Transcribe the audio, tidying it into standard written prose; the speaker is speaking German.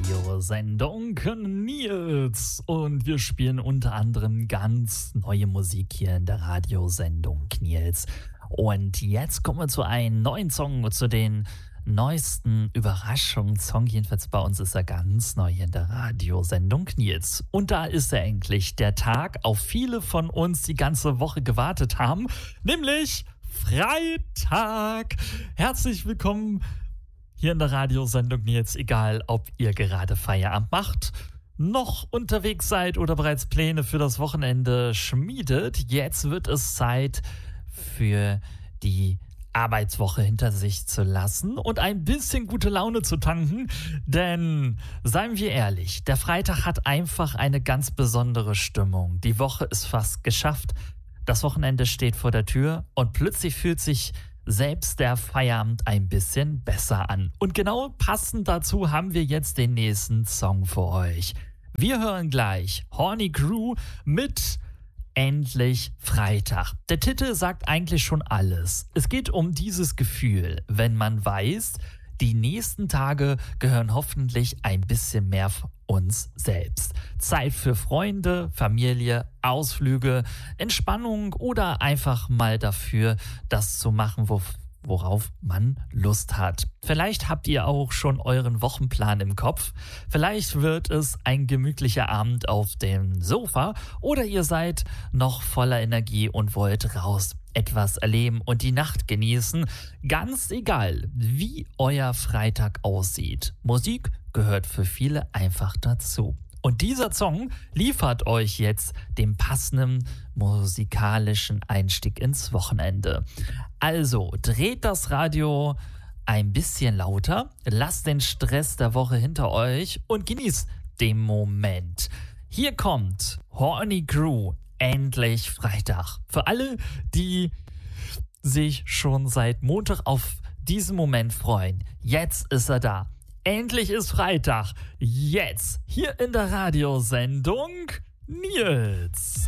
Radiosendung Nils und wir spielen unter anderem ganz neue Musik hier in der Radiosendung Nils. Und jetzt kommen wir zu einem neuen Song, zu den neuesten Überraschungssong. Jedenfalls bei uns ist er ganz neu hier in der Radiosendung Nils. Und da ist er endlich, der Tag, auf viele von uns die ganze Woche gewartet haben, nämlich Freitag. Herzlich willkommen hier in der Radiosendung Nils, egal ob ihr gerade Feierabend macht, noch unterwegs seid oder bereits Pläne für das Wochenende schmiedet. Jetzt wird es Zeit für die Arbeitswoche hinter sich zu lassen und ein bisschen gute Laune zu tanken, denn seien wir ehrlich, der Freitag hat einfach eine ganz besondere Stimmung. Die Woche ist fast geschafft, das Wochenende steht vor der Tür und plötzlich fühlt sich selbst der Feierabend ein bisschen besser an. Und genau passend dazu haben wir jetzt den nächsten Song für euch. Wir hören gleich Horny Crew mit Endlich Freitag. Der Titel sagt eigentlich schon alles. Es geht um dieses Gefühl, wenn man weiß, die nächsten Tage gehören hoffentlich ein bisschen mehr uns selbst. Zeit für Freunde, Familie, Ausflüge, Entspannung oder einfach mal dafür, das zu machen, worauf man Lust hat. Vielleicht habt ihr auch schon euren Wochenplan im Kopf. Vielleicht wird es ein gemütlicher Abend auf dem Sofa oder ihr seid noch voller Energie und wollt raus, etwas erleben und die Nacht genießen. Ganz egal, wie euer Freitag aussieht. Musik gehört für viele einfach dazu. Und dieser Song liefert euch jetzt den passenden musikalischen Einstieg ins Wochenende. Also dreht das Radio ein bisschen lauter, lasst den Stress der Woche hinter euch und genießt den Moment. Hier kommt Horny Crew, Endlich Freitag. Für alle, die sich schon seit Montag auf diesen Moment freuen, jetzt ist er da. Endlich ist Freitag. Jetzt hier in der Radiosendung Nils.